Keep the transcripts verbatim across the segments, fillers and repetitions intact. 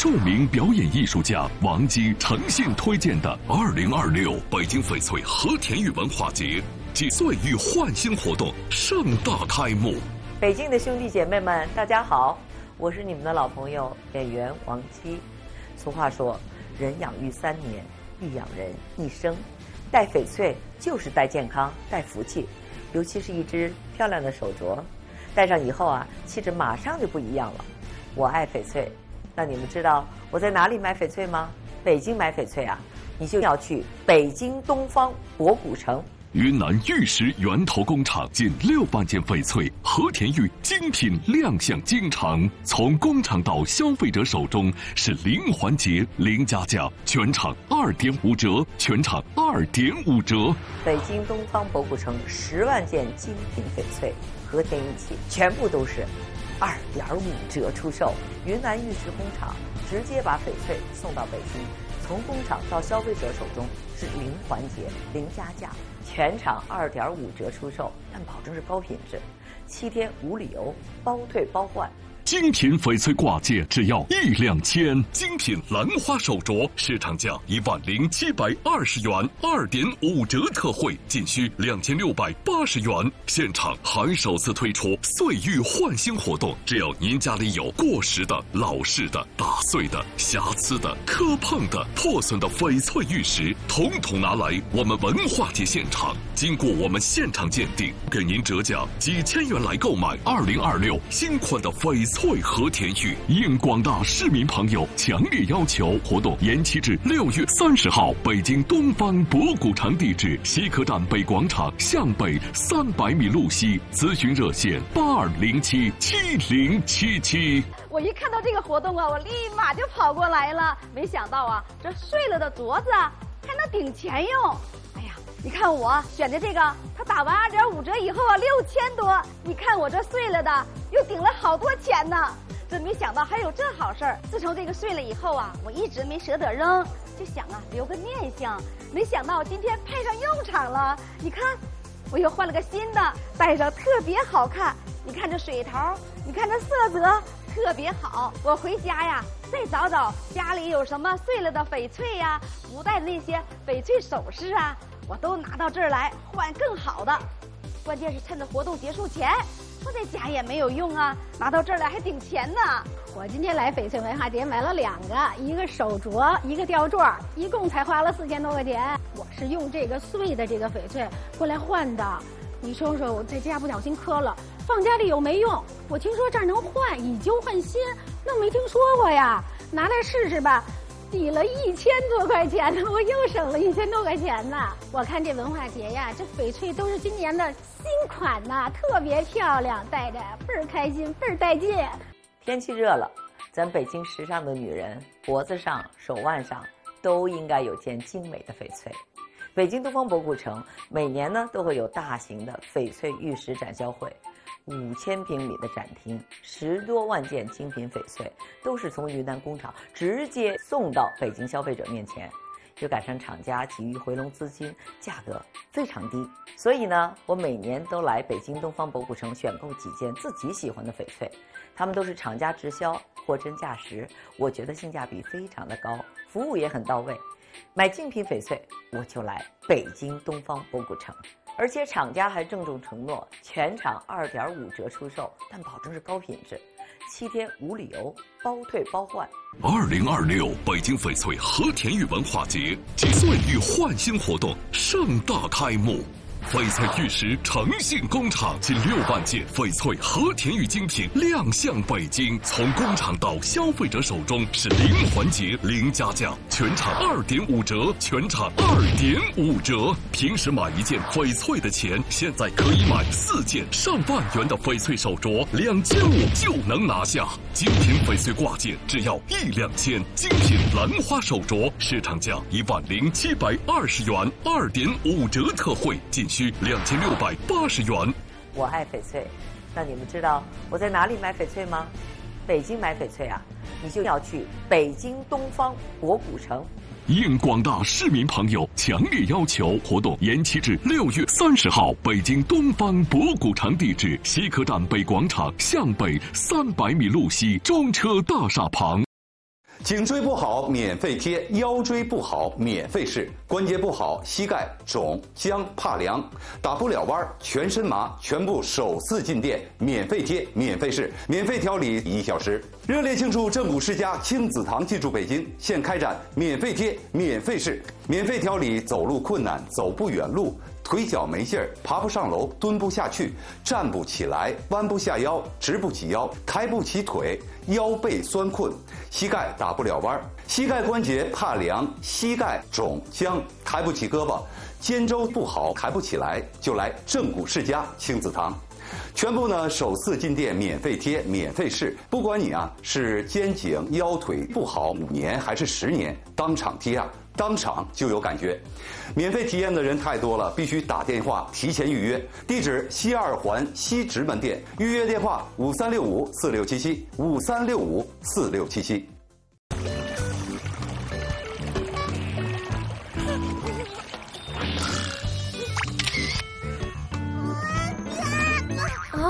著名表演艺术家王姬诚信推荐的二零二六北京翡翠和田玉文化节及岁玉焕新活动盛大开幕。 北京的兄弟姐妹们，大家好，我是你们的老朋友演员王姬。俗话说，人养育三年，玉养人一生。戴翡翠就是戴健康、戴福气，尤其是一只漂亮的手镯，戴上以后啊，气质马上就不一样了。我爱翡翠，那你们知道我在哪里买翡翠吗？北京买翡翠啊，你就要去北京东方博古城。 云南玉石源头工厂近六万件翡翠和田玉精品亮相京城，从工厂到消费者手中是零环节、零加价，全场二点五折，全场二点五折。 北京东方博古城十万件精品翡翠和田玉器，全部都是二点五折出售。云南玉石工厂直接把翡翠送到北京，从工厂到消费者手中是零环节、零加价。全场二点五折出售，但保证是高品质，七天无理由，包退包换。 精品翡翠挂件只要一两千，精品兰花手镯市场价一万零七百二十元，二点五折特惠，仅需两千六百八十元。现场还首次推出岁玉焕新活动，只要您家里有过时的、老式的、打碎的、瑕疵的、磕碰的、破损的翡翠玉石，统统拿来我们文化节现场，经过我们现场鉴定，给您折价几千元来购买二零二六新款的翡翠。翠和田玉，应广大市民朋友强烈要求，活动延期至六月三十号。北京东方博古城地址：西客站北广场向北三百米路西。咨询热线：八二零七七零七七。 我一看到这个活动啊，我立马就跑过来了。没想到啊，这碎了的镯子还能顶钱用。哎呀，你看我选的这个，它打完二点五折以后啊，六千多。你看我这碎了的。又顶了好多钱呢，真没想到还有这好事儿。自从这个碎了以后啊，我一直没舍得扔，就想啊留个念想。没想到今天派上用场了，你看，我又换了个新的，戴上特别好看。你看这水头，你看这色泽特别好。我回家呀，再找找家里有什么碎了的翡翠呀，不戴的那些翡翠首饰啊，我都拿到这儿来换更好的。关键是趁着活动结束前。我在家也没有用啊，拿到这儿来还顶钱呢。 我今天来翡翠文化节买了两个，一个手镯，一个吊坠，一共才花了四千多块钱。我是用这个碎的这个翡翠过来换的。你说说，我在家不小心磕了，放家里有没用？我听说这儿能换，以旧换新，那没听说过呀。拿来试试吧。抵了一千多块钱呢，我又省了一千多块钱呢。我看这文化节呀，这翡翠都是今年的新款呐，特别漂亮，戴着倍儿开心，倍儿带劲。 天气热了，咱北京时尚的女人脖子上、手腕上都应该有件精美的翡翠。北京东方博古城每年呢都会有大型的翡翠玉石展销会。五千平米的展厅，十多万件精品翡翠都是从云南工厂直接送到北京消费者面前，又赶上厂家急于回笼资金，价格非常低。所以呢，我每年都来北京东方博古城选购几件自己喜欢的翡翠，他们都是厂家直销，货真价实，我觉得性价比非常的高，服务也很到位。买精品翡翠，我就来北京东方博古城。而且厂家还郑重承诺，全场二点五折出售，但保证是高品质，七天无理由，包退包换。 二零二六北京翡翠和田玉文化节及岁玉焕新活动盛大开幕。翡翠玉石诚信工厂近六万件翡翠和田玉精品亮相北京，从工厂到消费者手中是零环节、零加价，全场二点五折，全场二点五折。平时买一件翡翠的钱，现在可以买四件上万元的翡翠手镯，两千五就能拿下。精品翡翠挂件只要一两千，精品兰花手镯市场价一万零七百二十元，二点五折特惠，仅需两千六百八十元。 我爱翡翠，那你们知道我在哪里买翡翠吗？北京买翡翠啊，你就要去北京东方博古城。 应广大市民朋友强烈要求，活动延期至六月三十号。北京东方博古城地址：西客站北广场向北三百米路西，中车大厦旁。 颈椎不好免费贴，腰椎不好免费试，关节不好膝盖肿僵怕凉，打不了弯全身麻，全部首次进店免费贴免费试，免费调理一小时。热烈庆祝正骨世家亲子堂进驻北京，现开展免费贴免费试，免费调理走路困难、走不远路、腿脚没劲儿、爬不上楼、蹲不下去、站不起来、弯不下腰、直不起腰、抬不起腿、腰背酸困、膝盖打不了弯、膝盖关节怕凉、膝盖肿僵、抬不起胳膊、肩周不好抬不起来，就来正骨世家亲子堂。全部呢首次进店免费贴免费试，不管你啊是肩颈腰腿不好五年还是十年，当场贴啊当场就有感觉。免费体验的人太多了，必须打电话提前预约。地址西二环西直门店，预约电话五三六五四六七七五三六五四六七七。 啊！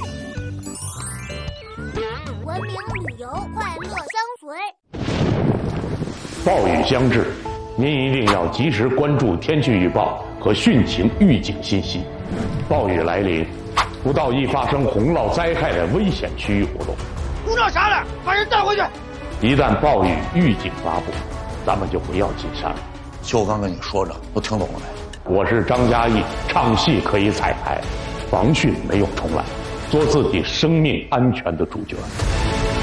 文明旅游，快乐相随。 暴雨将至，您一定要及时关注天气预报和汛情预警信息。暴雨来临，不到易发生洪涝灾害的危险区域活动。 鼓捣啥呢？把人带回去。 一旦暴雨预警发布，咱们就不要进山了。 就刚跟你说着，都听懂了没？ 我是张嘉译，唱戏可以彩排，防汛没有重来，做自己生命安全的主角。